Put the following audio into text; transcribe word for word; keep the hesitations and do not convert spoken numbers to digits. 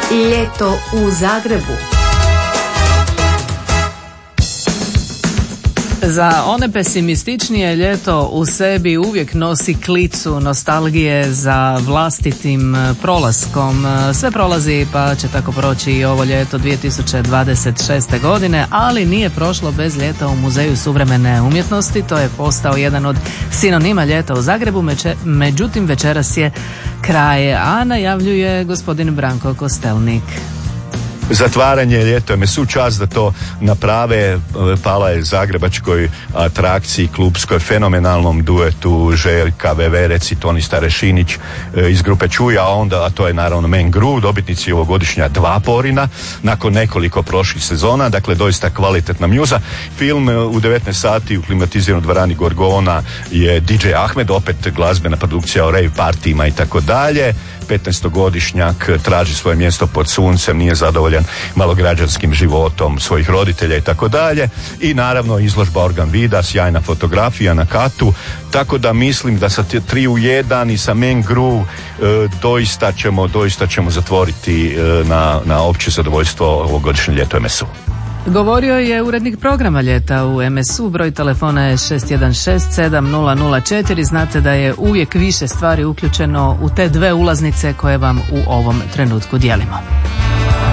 Ljeto u Zagrebu. Za one pesimističnije ljeto u sebi uvijek nosi klicu nostalgije za vlastitim prolaskom. Sve prolazi pa će tako proći i ovo ljeto dvije tisuće dvadeset šeste. godine, ali nije prošlo bez ljeta u Muzeju suvremene umjetnosti. To je postao jedan od sinonima ljeta u Zagrebu, međutim večeras je kraj, a najavljuje gospodin Branko Kostelnik. Zatvaranje ljeto me su čast da to naprave. Pala je zagrebačkoj atrakciji klubskoj fenomenalnom duetu Željka Veverec i Toni Starešinić iz grupe Čuja, a onda, a to je naravno Men Gru, dobitnici ovogodišnja dva Porina nakon nekoliko prošlih sezona, dakle doista kvalitetna mjuza. Film u devetnaest sati u klimatiziranoj dvorani Gorgona je D J Ahmed, opet glazbena produkcija o rave partijima i tako dalje. petnaestogodišnjak traži svoje mjesto pod suncem, nije zadovoljan malograđanskim životom svojih roditelja i tako dalje. I naravno izložba Organ Vida, sjajna fotografija na katu, tako da mislim da sa tri u jedan i sa Men Gru e, doista ćemo, doista ćemo zatvoriti e, na, na opće zadovoljstvo ovogodišnje ljeto em es u. Govorio je urednik programa ljeta u em es u, broj telefona je šest jedan šest sedam nula nula četiri. Znate da je uvijek više stvari uključeno u te dve ulaznice koje vam u ovom trenutku dijelimo.